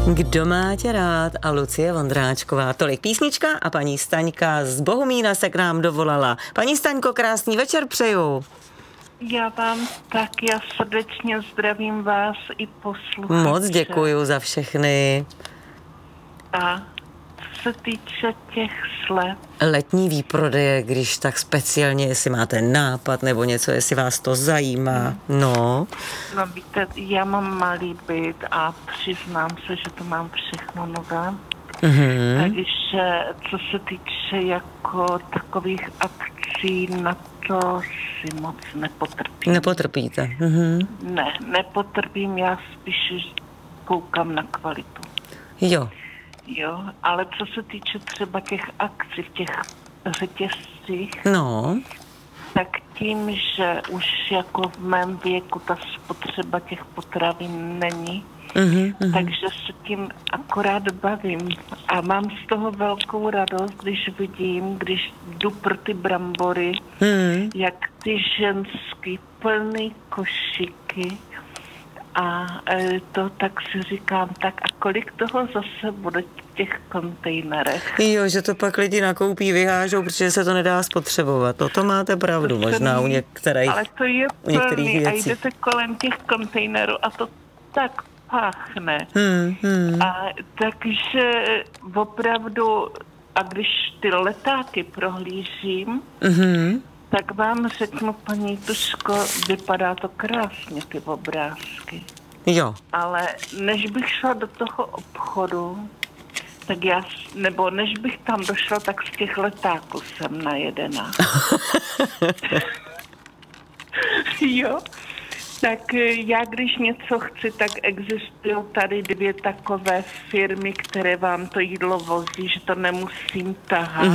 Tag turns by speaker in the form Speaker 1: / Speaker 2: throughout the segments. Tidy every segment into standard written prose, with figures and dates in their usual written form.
Speaker 1: Kdo má tě rád a Lucie Vondráčková. Tolik písnička a paní Staňka z Bohumína se k nám dovolala. Paní Staňko, krásný večer přeju.
Speaker 2: Já vám taky a srdečně zdravím vás i posluchače.
Speaker 1: Moc děkuju za všechny.
Speaker 2: A co se týče těch slev.
Speaker 1: Letní výprodeje, když tak speciálně, jestli máte nápad nebo něco, jestli vás to zajímá. No
Speaker 2: víte, já mám malý byt a přiznám se, že to mám všechno nové. Takže co se týče jako takových akcí, na to si moc nepotrpím.
Speaker 1: Nepotrpíte?
Speaker 2: Ne, nepotrpím, já spíš koukám na kvalitu. Jo, ale co se týče třeba těch akcí v těch řetězcích, tak tím, že už jako v mém věku ta spotřeba těch potravin není, takže se tím akorát bavím. A mám z toho velkou radost, když vidím, když jdu pro ty brambory, jak ty ženský plný košíky, a to tak si říkám, tak a kolik toho zase bude v těch kontejnerech?
Speaker 1: Jo, že to pak lidi nakoupí, vyhážou, protože se to nedá spotřebovat. To máte pravdu, možná u některých
Speaker 2: ale to je plný
Speaker 1: věcí.
Speaker 2: A jdete kolem těch kontejnerů a to tak páchne. A takže opravdu, a když ty letáky prohlížím, tak vám řeknu, paní Tuško, vypadá to krásně, ty obrázky.
Speaker 1: Jo.
Speaker 2: Ale než bych šla do toho obchodu, tak nebo než bych tam došla, tak z těch letáků jsem najedená. Jo. Tak já, když něco chci, tak existují tady 2 takové firmy, které vám to jídlo vozí, že to nemusím tahat.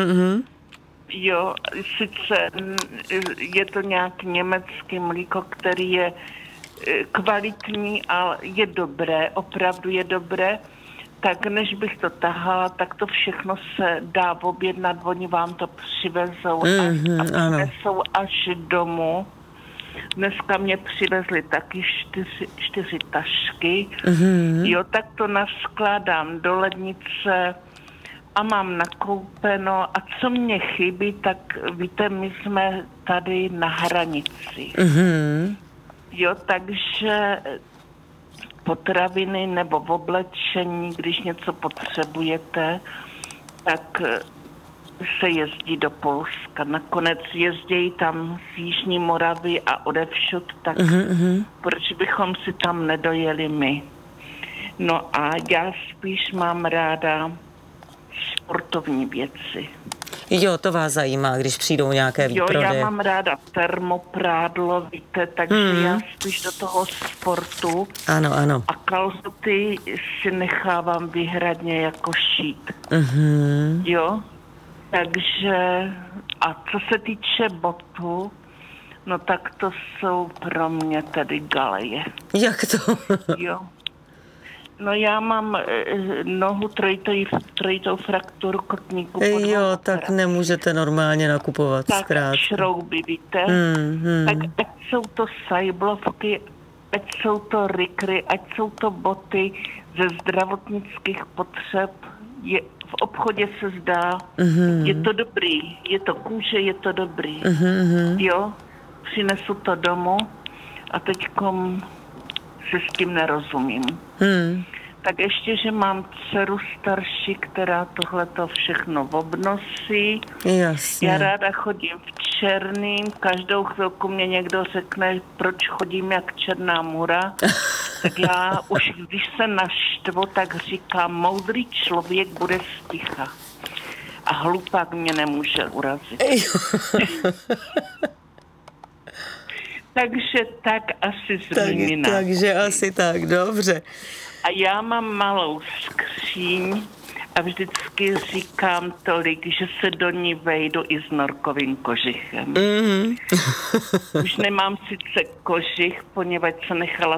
Speaker 2: Jo, sice je to nějaký německý mlíko, který je kvalitní a je dobré, opravdu je dobré, tak než bych to tahala, tak to všechno se dá objednat, oni vám to přivezou a přinesou až domů. Dneska mě přivezli taky 4 tašky, jo, tak to naskládám do lednice a mám nakoupeno. A co mě chybí, tak víte, my jsme tady na hranici. Jo, takže potraviny nebo v oblečení, když něco potřebujete, tak se jezdí do Polska. Nakonec jezdí tam z Jižní Moravy a odevšud, tak proč bychom si tam nedojeli my? No a já spíš mám ráda sportovní věci.
Speaker 1: Jo, to vás zajímá, když přijdou nějaké výprodeje.
Speaker 2: Jo, já mám ráda termoprádlo, víte, takže já spíš do toho sportu.
Speaker 1: Ano.
Speaker 2: A kalhoty si nechávám výhradně jako šít. Jo, takže a co se týče botů, no tak to jsou pro mě tedy galeje.
Speaker 1: Jak to?
Speaker 2: Jo. No já mám nohu trojitou frakturu kotníku.
Speaker 1: Jo, tak nemůžete normálně nakupovat.
Speaker 2: Tak šrouby, víte. Tak ať jsou to sajblovky, ať jsou to rykry, ať jsou to boty ze zdravotnických potřeb. V obchodě se zdá, je to dobrý, je to kůže, je to dobrý. Jo, přinesu to domů a teďkom se s tím nerozumím. Tak ještě, že mám dceru starší, která tohleto všechno obnosí.
Speaker 1: Jasně.
Speaker 2: Já ráda chodím v černým, každou chvilku mě někdo řekne, proč chodím jak černá mura. Tak já už, když se naštvu, tak říkám, moudrý člověk bude sticha. A hlupák mě nemůže urazit. Takže tak asi zmíněná.
Speaker 1: Takže asi tak, dobře.
Speaker 2: A já mám malou skříň a vždycky říkám tolik, že se do ní vejdu i s norkovým kožichem. Už nemám sice kožich, poněvadž se nechala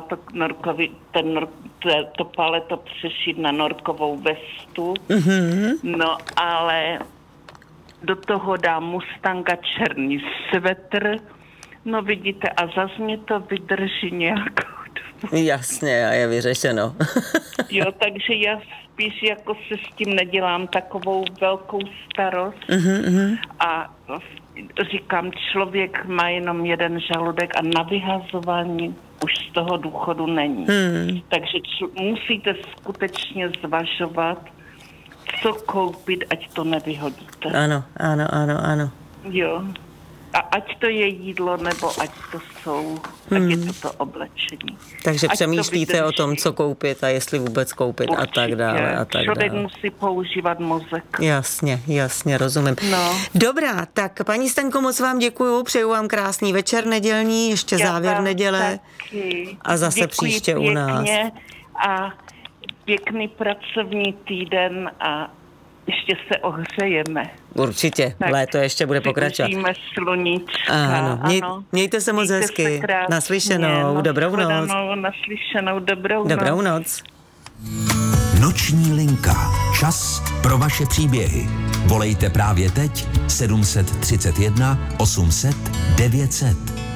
Speaker 2: to paleto přešít na norkovou vestu. No ale do toho dám Mustanga černý svetr. No vidíte, a zas mě to vydrží nějakou dobu.
Speaker 1: Jasně, a je vyřešeno.
Speaker 2: Jo, takže já spíš jako se s tím nedělám takovou velkou starost. A říkám, člověk má jenom jeden žaludek a na vyhazování už z toho důchodu není. Takže musíte skutečně zvažovat, co koupit, ať to nevyhodíte.
Speaker 1: Ano.
Speaker 2: Jo. A ať to je jídlo, nebo ať je to oblečení.
Speaker 1: Takže
Speaker 2: ať
Speaker 1: přemýšlíte o tom, co koupit a jestli vůbec koupit.
Speaker 2: Určitě.
Speaker 1: A tak dále.
Speaker 2: Člověk musí používat mozek.
Speaker 1: Jasně, rozumím.
Speaker 2: No.
Speaker 1: Dobrá, tak paní Staňko, moc vám děkuju, přeju vám krásný večer nedělní, ještě závěr neděle.
Speaker 2: Taky.
Speaker 1: A zase
Speaker 2: Děkuji
Speaker 1: příště
Speaker 2: pěkně
Speaker 1: u nás.
Speaker 2: A pěkný pracovní týden a ještě se ohřejeme.
Speaker 1: Určitě,
Speaker 2: Tak
Speaker 1: léto ještě bude pokračovat.
Speaker 2: Využijeme sluníčka.
Speaker 1: Ano, mějte se moc hezky. Naslyšenou, dobrou noc.
Speaker 2: Naslyšenou, dobrou
Speaker 1: noc.
Speaker 3: Noční linka. Čas pro vaše příběhy. Volejte právě teď 731 800 900.